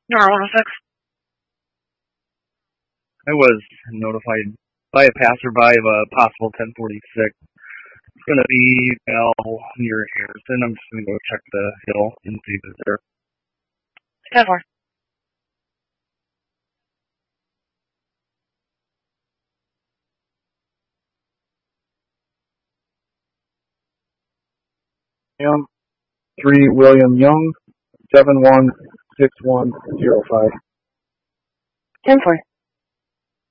No, 6. I was notified by a passerby of a possible 1046. It's going to be near Harrison. I'm just going to go check the hill and see if it's there. 10-4. Young, 3 William Young, 716105. 10-4.